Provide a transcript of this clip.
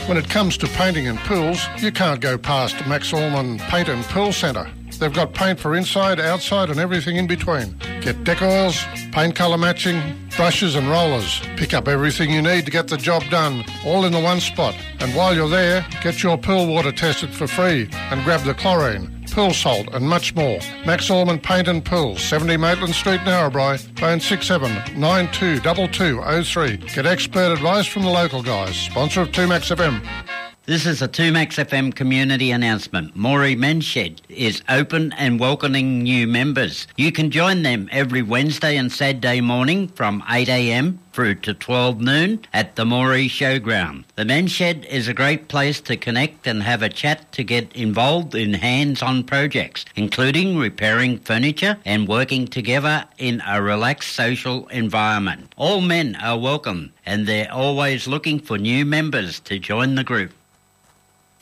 When it comes to painting and pools, you can't go past Max Allman Paint and Pool Centre. They've got paint for inside, outside and everything in between. Get deck oils, paint colour matching, brushes and rollers. Pick up everything you need to get the job done, all in the one spot. And while you're there, get your pool water tested for free and grab the chlorine, pool salt and much more. Max Allman Paint and Pool, 70 Maitland Street, Narrabri. Phone 67922203. Get expert advice from the local guys. Sponsor of 2Max FM. This is a 2Max FM community announcement. Moree Men's Shed is open and welcoming new members. You can join them every Wednesday and Saturday morning from 8 a.m. through to 12 noon at the Moree Showground. The Men's Shed is a great place to connect and have a chat to get involved in hands-on projects, including repairing furniture and working together in a relaxed social environment. All men are welcome and they're always looking for new members to join the group.